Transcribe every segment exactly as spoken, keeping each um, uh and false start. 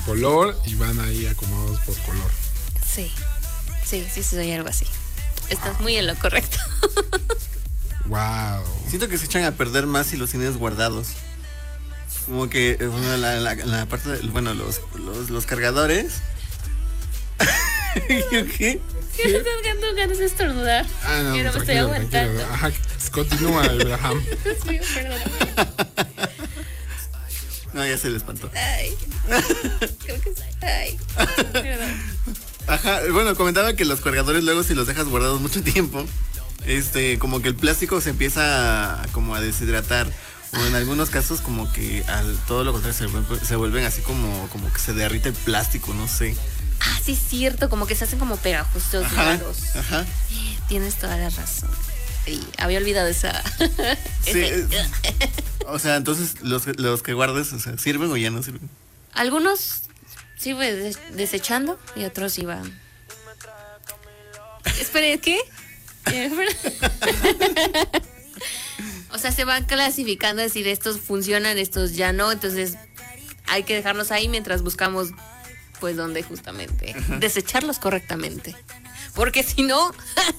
color y van ahí acomodados por color. Sí, sí, sí, soy algo así. Estás wow. muy en lo correcto. Wow. Siento que se echan a perder más si los tienes guardados. Como que, bueno, la, la, la parte de, bueno, los, los, los cargadores. ¿Qué? ¿Qué estás dando ganas de estornudar? Ah, no, pero me estoy aguantando. Ajá, continúa, Abraham. Sí, perdóname. No, ya se le espantó. Ay, creo que sí. Ay, perdón. Ajá, bueno, comentaba que los cargadores luego si los dejas guardados mucho tiempo, este, como que el plástico se empieza a, como a deshidratar. O en algunos casos como que al todo lo contrario se vuelven, se vuelven así como, como que se derrite el plástico, no sé. Ah, sí es cierto, como que se hacen como pegajosos, raros. Ajá. Tienes toda la razón. Sí, había olvidado esa. Sí, o sea, entonces los, los que guardes, o sea, ¿sirven o ya no sirven? Algunos sí voy des- desechando y otros iban. Espera, ¿qué? O sea, se van clasificando, es decir, estos funcionan, estos ya no, entonces hay que dejarlos ahí mientras buscamos, pues, donde justamente uh-huh. desecharlos correctamente. Porque si no,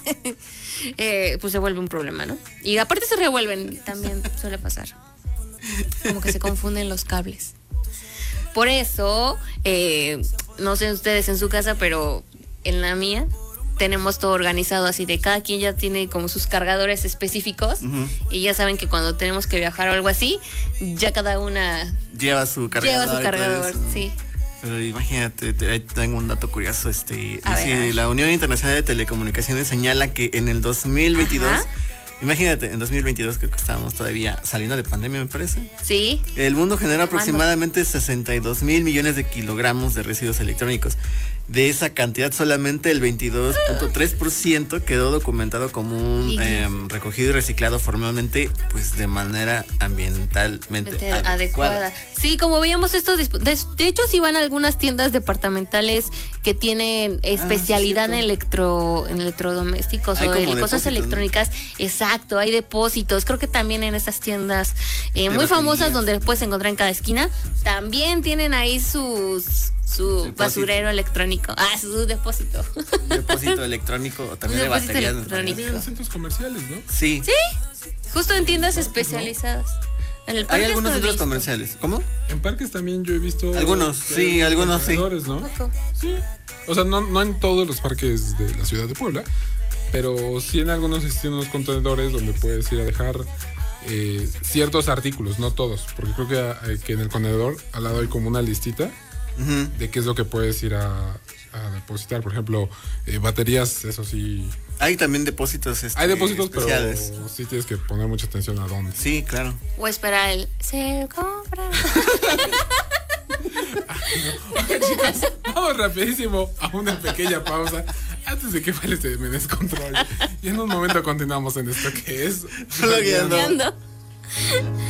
eh, pues se vuelve un problema, ¿no? Y aparte se revuelven, también suele pasar. Como que se confunden los cables. Por eso, eh, no sé ustedes en su casa, pero en la mía tenemos todo organizado así de cada quien ya tiene como sus cargadores específicos uh-huh. y ya saben que cuando tenemos que viajar o algo así, ya cada una lleva su cargador. Lleva su cargador, sí. Pero imagínate, te, tengo un dato curioso, este, dice, la Unión Internacional de Telecomunicaciones señala que en el dos mil veintidós, ajá. imagínate, en dos mil veintidós creo que estábamos todavía saliendo de pandemia, me parece. Sí. El mundo genera aproximadamente sesenta y dos mil millones de kilogramos de residuos electrónicos. De esa cantidad, solamente el veintidós punto tres por ciento quedó documentado como un eh, recogido y reciclado formalmente, pues de manera ambientalmente adecuada. adecuada. Sí, como veíamos estos, de, de hecho sí van a algunas tiendas departamentales que tienen especialidad ah, sí, en electro, en electrodomésticos hay o en cosas electrónicas. ¿No? Exacto, hay depósitos. Creo que también en esas tiendas eh, muy famosas donde puedes encontrar en cada esquina, también tienen ahí sus su depósito. Basurero electrónico. Ah, su depósito. Depósito electrónico o también de baterías. También en centros comerciales, ¿no? Sí. Sí, justo en tiendas especializadas. En el Hay algunos centros comerciales. ¿Cómo? En parques también yo he visto. Algunos, sí, algunos sí. ¿No? Sí. O sea, no, no en todos los parques de la ciudad de Puebla, pero sí en algunos existen unos contenedores donde puedes ir a dejar eh, ciertos artículos, no todos, porque creo que, eh, que en el contenedor al lado hay como una listita uh-huh. de qué es lo que puedes ir a, a depositar. Por ejemplo, eh, baterías, eso sí. Hay también depósitos este, Hay depósitos especiales. Pero sí tienes que poner mucha atención a dónde. Sí, claro. O esperar el se compra. Okay, chicos, vamos rapidísimo a una pequeña pausa antes de que Vale se me descontrole. Y en un momento continuamos en esto que es Flogueando.